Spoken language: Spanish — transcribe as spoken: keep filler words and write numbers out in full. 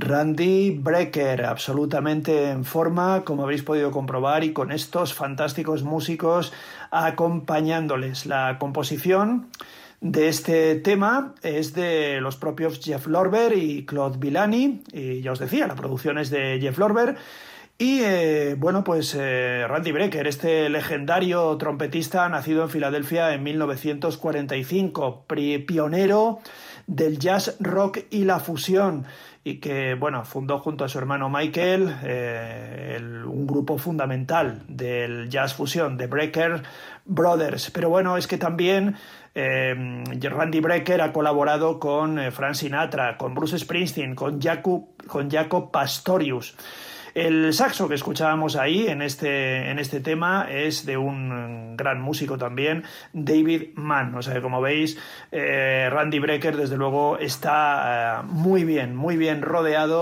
Randy Brecker, absolutamente en forma, como habréis podido comprobar, y con estos fantásticos músicos acompañándoles. La composición de este tema es de los propios Jeff Lorber y Claude Villani, y ya os decía, la producción es de Jeff Lorber. Y eh, bueno, pues eh, Randy Brecker, este legendario trompetista nacido en Filadelfia en mil novecientos cuarenta y cinco, pionero del jazz rock y la fusión, y que bueno, fundó junto a su hermano Michael eh, el, un grupo fundamental del jazz fusión, The Brecker Brothers. Pero bueno, es que también eh, Randy Brecker ha colaborado con eh, Frank Sinatra, con Bruce Springsteen, con Jaco, con Jaco Pastorius. El saxo que escuchábamos ahí en este, en este tema es de un gran músico también, David Mann. O sea, como veis, eh, Randy Brecker desde luego está eh, muy bien, muy bien rodeado